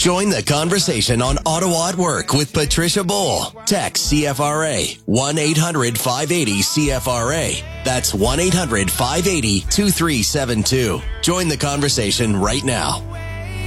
Join the conversation on Ottawa at Work with Patricia Bowl. Text CFRA 1-800-580-CFRA. That's 1-800-580-2372. Join the conversation right now.